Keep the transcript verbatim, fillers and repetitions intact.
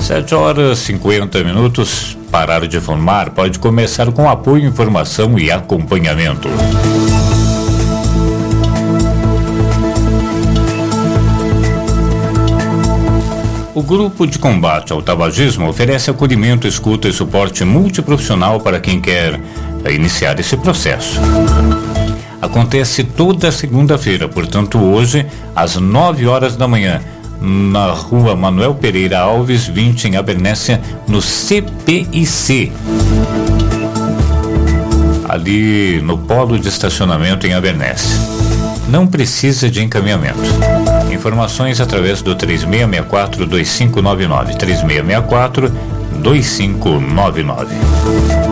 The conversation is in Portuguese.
sete horas e cinquenta minutos. Parar de fumar pode começar com apoio, informação e acompanhamento. O Grupo de Combate ao Tabagismo oferece acolhimento, escuta e suporte multiprofissional para quem quer iniciar esse processo. Acontece toda segunda-feira, portanto hoje, às nove horas da manhã, na rua Manuel Pereira Alves, vinte, em Abernéssia, no C P I C. Ali no polo de estacionamento em Abernéssia. Não precisa de encaminhamento. Informações através do três seis seis quatro, dois cinco nove nove, três seis seis quatro, dois cinco nove nove.